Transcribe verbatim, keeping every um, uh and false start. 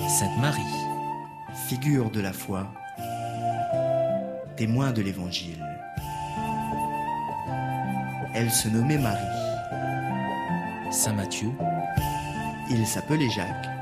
Sainte Marie, figure de la foi, témoin de l'Évangile. Elle se nommait Marie. Saint Matthieu, Il s'appelait Jacques.